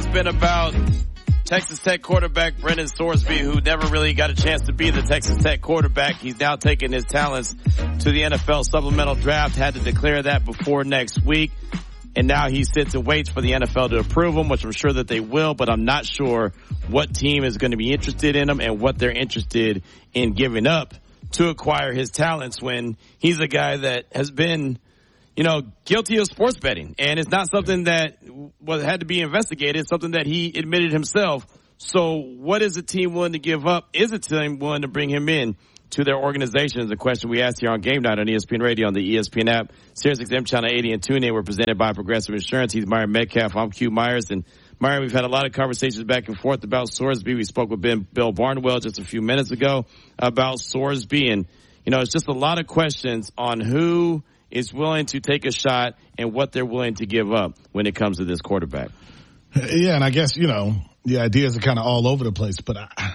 has been about Texas Tech quarterback Brendan Sorsby, who never really got a chance to be the Texas Tech quarterback. He's now taken his talents to the NFL supplemental draft, had to declare that before next week. And now he sits and waits for the NFL to approve him, which I'm sure that they will, but I'm not sure what team is going to be interested in him and what they're interested in giving up to acquire his talents when he's a guy that has been, guilty of sports betting. And it's not something that had to be investigated. It's something that he admitted himself. So what is a team willing to give up? Is a team willing to bring him in to their organization? Is a question we asked here on Game Night on ESPN Radio, on the ESPN app, SiriusXM Channel 80 and TuneIn. We're presented by Progressive Insurance. He's Myron Metcalf. I'm Q Myers. And Myron, we've had a lot of conversations back and forth about Sorsby. We spoke with Bill Barnwell just a few minutes ago about Sorsby. And, it's just a lot of questions on who is willing to take a shot and what they're willing to give up when it comes to this quarterback. Yeah, and I guess, the ideas are kind of all over the place, but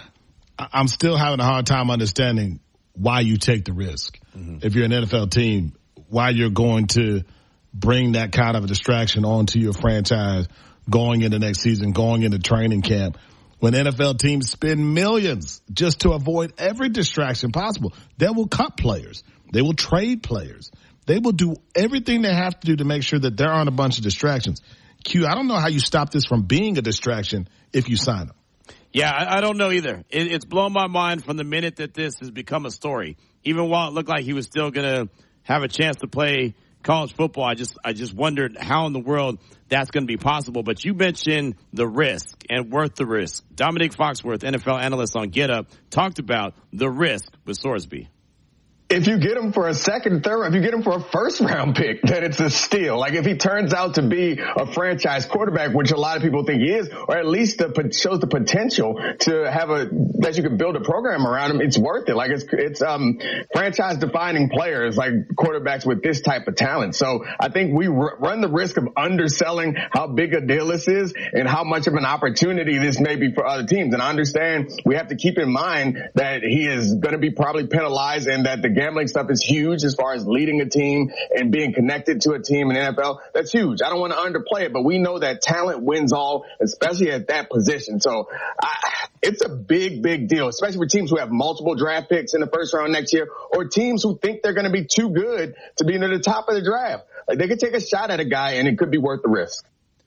I'm still having a hard time understanding why you take the risk. Mm-hmm. If you're an NFL team, why you're going to bring that kind of a distraction onto your franchise going into next season, going into training camp, when NFL teams spend millions just to avoid every distraction possible. They will cut players. They will trade players. They will do everything they have to do to make sure that there aren't a bunch of distractions. Q, I don't know how you stop this from being a distraction if you sign them. Yeah, I don't know either. It's blown my mind from the minute that this has become a story. Even while it looked like he was still going to have a chance to play college football, I just wondered how in the world that's going to be possible. But you mentioned the risk and worth the risk. Dominic Foxworth, NFL analyst on Get Up, talked about the risk with Sorsby. If you get him for a second, third, if you get him for a first round pick, then it's a steal. Like if he turns out to be a franchise quarterback, which a lot of people think he is, or at least shows the potential to have that you can build a program around him, it's worth it. Like it's franchise defining players like quarterbacks with this type of talent. So I think we run the risk of underselling how big a deal this is and how much of an opportunity this may be for other teams. And I understand we have to keep in mind that he is going to be probably penalized and that the gambling stuff is huge as far as leading a team and being connected to a team in the NFL. That's huge. I don't want to underplay it, but we know that talent wins all, especially at that position. So it's a big, big deal, especially for teams who have multiple draft picks in the first round next year or teams who think they're going to be too good to be near the top of the draft. Like they could take a shot at a guy and it could be worth the risk.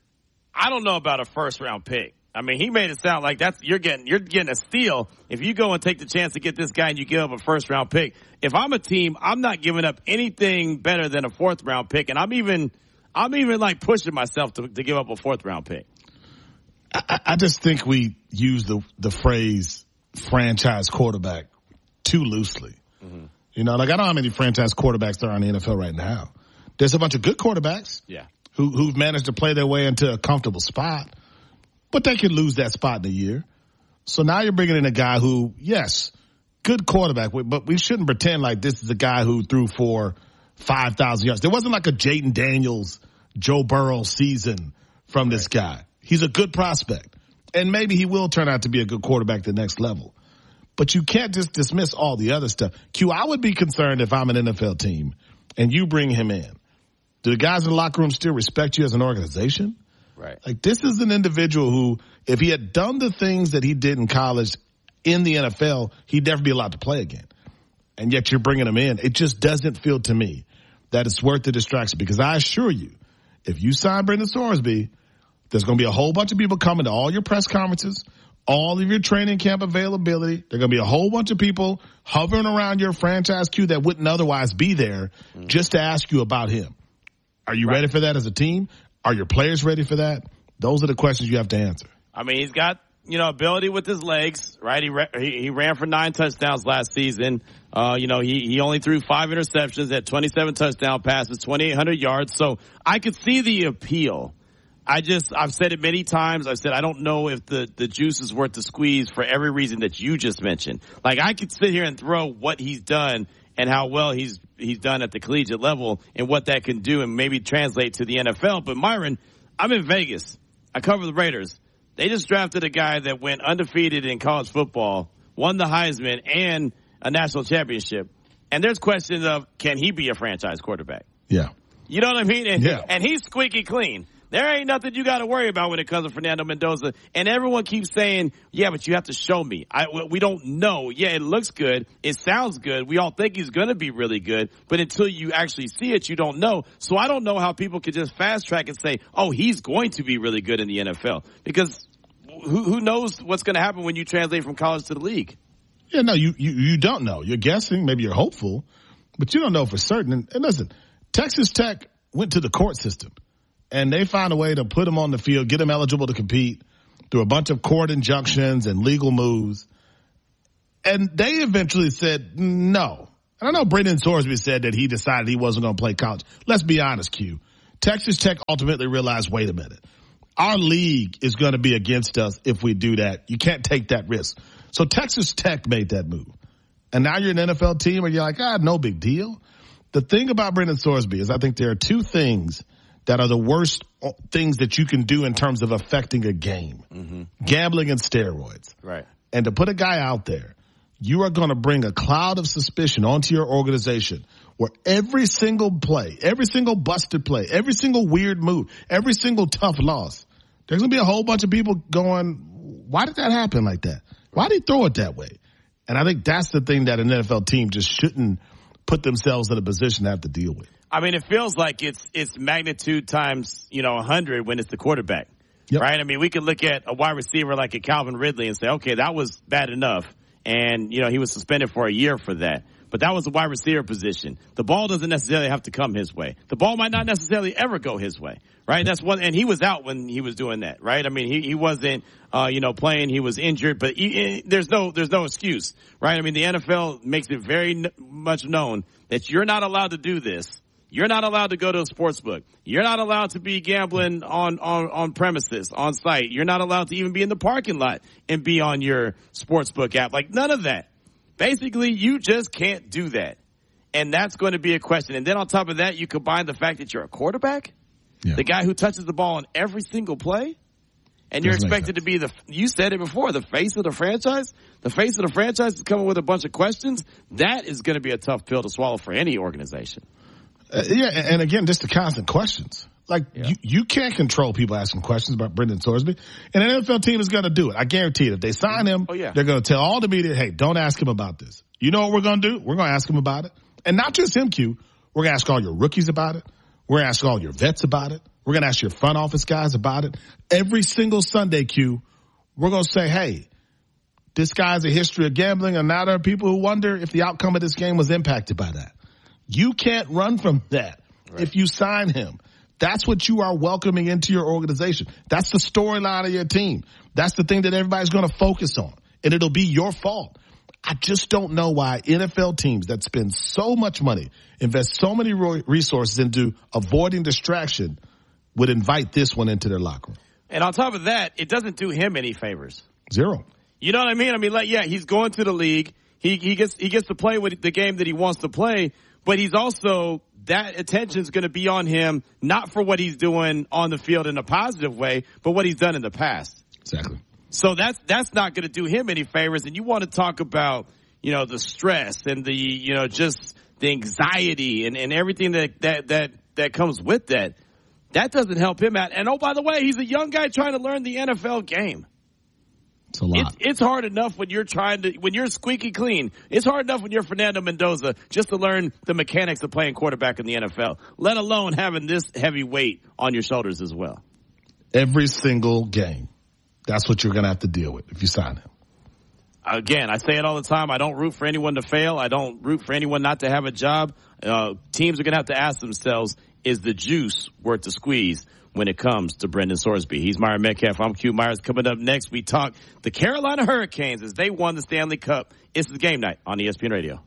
I don't know about a first round pick. I mean, he made it sound like you're getting a steal if you go and take the chance to get this guy and you give up a first round pick. If I'm a team, I'm not giving up anything better than a fourth round pick, and I'm even like pushing myself to give up a fourth round pick. I just think we use the phrase franchise quarterback too loosely. Mm-hmm. I don't know how many franchise quarterbacks there are in the NFL right now. There's a bunch of good quarterbacks, who've managed to play their way into a comfortable spot. But they could lose that spot in a year. So now you're bringing in a guy who, yes, good quarterback, but we shouldn't pretend like this is a guy who threw for 5,000 yards. There wasn't like a Jayden Daniels, Joe Burrow season from this guy. He's a good prospect. And maybe he will turn out to be a good quarterback at the next level. But you can't just dismiss all the other stuff. Q, I would be concerned if I'm an NFL team and you bring him in. Do the guys in the locker room still respect you as an organization? Right. Like this is an individual who, if he had done the things that he did in college in the NFL, he'd never be allowed to play again. And yet you're bringing him in. It just doesn't feel to me that it's worth the distraction because I assure you, if you sign Brendan Sorsby, there's going to be a whole bunch of people coming to all your press conferences, all of your training camp availability. There are going to be a whole bunch of people hovering around your franchise queue that wouldn't otherwise be there just to ask you about him. Are you ready for that as a team? Are your players ready for that? Those are the questions you have to answer. I mean, he's got, ability with his legs, right? He ran for 9 touchdowns last season. He only threw 5 interceptions at 27 touchdown passes, 2,800 yards. So I could see the appeal. I've said it many times. I've said I don't know if the juice is worth the squeeze for every reason that you just mentioned. Like I could sit here and throw what he's done and how well he's done at the collegiate level and what that can do and maybe translate to the NFL. But Myron, I'm in Vegas. I cover the Raiders. They just drafted a guy that went undefeated in college football, won the Heisman and a national championship. And there's questions of, can he be a franchise quarterback? Yeah. You know what I mean? Yeah. And he's squeaky clean. There ain't nothing you got to worry about when it comes to Fernando Mendoza. And everyone keeps saying, yeah, but you have to show me. We don't know. Yeah, it looks good. It sounds good. We all think he's going to be really good. But until you actually see it, you don't know. So I don't know how people could just fast track and say, oh, he's going to be really good in the NFL. Because who knows what's going to happen when you translate from college to the league? Yeah, no, you don't know. You're guessing. Maybe you're hopeful. But you don't know for certain. And listen, Texas Tech went to the court system. And they found a way to put him on the field, get him eligible to compete through a bunch of court injunctions and legal moves. And they eventually said no. And I know Brendan Sorsby said that he decided he wasn't going to play college. Let's be honest, Q. Texas Tech ultimately realized, wait a minute. Our league is going to be against us if we do that. You can't take that risk. So Texas Tech made that move. And now you're an NFL team and you're like, no big deal. The thing about Brendan Sorsby is I think there are two things that are the worst things that you can do in terms of affecting a game. Mm-hmm. Gambling and steroids. Right. And to put a guy out there, you are going to bring a cloud of suspicion onto your organization where every single play, every single busted play, every single weird move, every single tough loss, there's going to be a whole bunch of people going, why did that happen like that? Why did he throw it that way? And I think that's the thing that an NFL team just shouldn't put themselves in a position to have to deal with. I mean, it feels like it's magnitude times, 100 when it's the quarterback, right? I mean, we could look at a wide receiver like a Calvin Ridley and say, okay, that was bad enough. And, he was suspended for a year for that. But that was the wide receiver position. The ball doesn't necessarily have to come his way. The ball might not necessarily ever go his way, right? That's one, and he was out when he was doing that, right? I mean, he wasn't, playing. He was injured, but there's no excuse, right? I mean, the NFL makes it very much known that you're not allowed to do this. You're not allowed to go to a sports book. You're not allowed to be gambling on premises, on site. You're not allowed to even be in the parking lot and be on your sports book app. Like, none of that. Basically, you just can't do that. And that's going to be a question. And then on top of that, you combine the fact that you're a quarterback, the guy who touches the ball on every single play, and you're expected to be you said it before, the face of the franchise. The face of the franchise is coming with a bunch of questions. That is going to be a tough pill to swallow for any organization. And again, just the constant questions. You can't control people asking questions about Brendan Sorsby. And an NFL team is going to do it. I guarantee it. If they sign him, they're going to tell all the media, hey, don't ask him about this. You know what we're going to do? We're going to ask him about it. And not just him, Q. We're going to ask all your rookies about it. We're going to ask all your vets about it. We're going to ask your front office guys about it. Every single Sunday, Q, we're going to say, hey, this guy has a history of gambling, and now there are people who wonder if the outcome of this game was impacted by that. You can't run from that if you sign him. That's what you are welcoming into your organization. That's the storyline of your team. That's the thing that everybody's going to focus on, and it'll be your fault. I just don't know why NFL teams that spend so much money, invest so many resources into avoiding distraction, would invite this one into their locker room. And on top of that, it doesn't do him any favors. Zero. You know what I mean? I mean, he's going to the league. He gets to play with the game that he wants to play. But he's also, that attention is going to be on him, not for what he's doing on the field in a positive way, but what he's done in the past. Exactly. So that's not going to do him any favors. And you want to talk about, the stress and the, just the anxiety and everything that comes with that. That doesn't help him out. And oh, by the way, he's a young guy trying to learn the NFL game. It's a lot. It's hard enough when you're squeaky clean. It's hard enough when you're Fernando Mendoza just to learn the mechanics of playing quarterback in the NFL, let alone having this heavy weight on your shoulders as well. Every single game. That's what you're going to have to deal with if you sign him. Again, I say it all the time. I don't root for anyone to fail. I don't root for anyone not to have a job. Teams are going to have to ask themselves, is the juice worth the squeeze when it comes to Brendan Sorsby? He's Myron Metcalf. I'm Q Myers. Coming up next, we talk the Carolina Hurricanes as they won the Stanley Cup. It's the game night on ESPN Radio.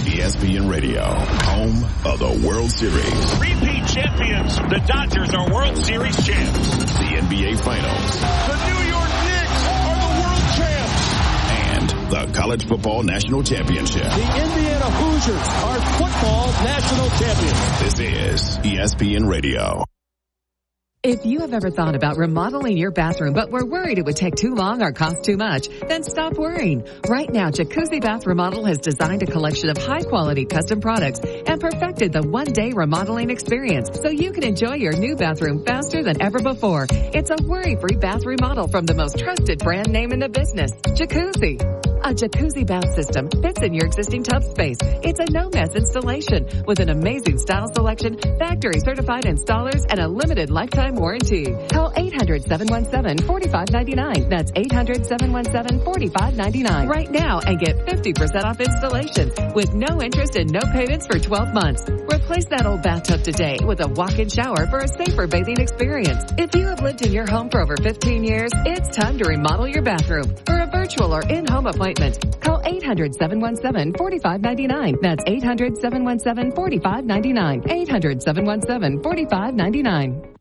ESPN Radio, home of the World Series. Repeat champions. The Dodgers are World Series champs. The NBA Finals. The New York Knicks are the world champs. And the College Football National Championship. The Indiana Hoosiers are football national champions. This is ESPN Radio. If you have ever thought about remodeling your bathroom but were worried it would take too long or cost too much, then stop worrying. Right now, Jacuzzi Bath Remodel has designed a collection of high-quality custom products and perfected the one-day remodeling experience so you can enjoy your new bathroom faster than ever before. It's a worry-free bath remodel from the most trusted brand name in the business, Jacuzzi. A jacuzzi bath system fits in your existing tub space. It's a no-mess installation with an amazing style selection, factory-certified installers, and a limited lifetime warranty. Call 800-717-4599. That's 800-717-4599 right now and get 50% off installations with no interest and no payments for 12 months. Replace that old bathtub today with a walk-in shower for a safer bathing experience. If you have lived in your home for over 15 years, it's time to remodel your bathroom. For a virtual or in-home appointment, call 800-717-4599. That's 800-717-4599. 800-717-4599.